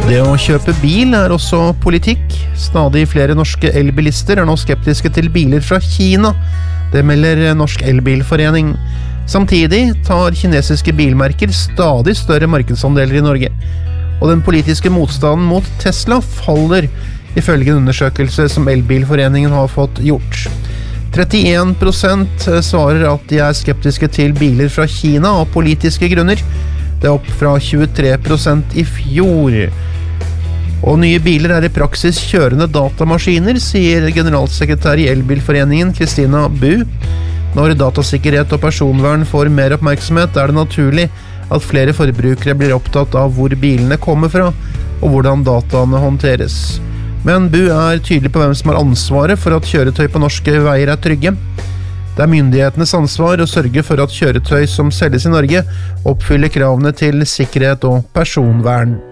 Det å kjøpe bil også politikk. Stadig flere norske elbilister nå skeptiske til biler fra Kina. Det melder Norsk Elbilforening. Samtidig tar kinesiske bilmerker stadig større markedsandeler i Norge. Og den politiske motstanden mot Tesla faller, ifølge en undersøkelse som Elbilforeningen har fått gjort. 31% svarer at de skeptiske til biler fra Kina av politiske grunner. Det opp fra 23% i fjor. Og nye biler i praksis kjørende datamaskiner, sier generalsekretær i Elbilforeningen Kristina Bu. Når datasikkerhet og personvern får mer oppmerksomhet, det naturlig at flere forbrukere blir opptatt av hvor bilene kommer fra, og hvordan dataene håndteres. Men Bu tydelig på hvem som har ansvaret for at kjøretøy på norske veier trygge. Det myndighetenes ansvar å sørge for at kjøretøy som selges i Norge oppfyller kravene til sikkerhet og personvern.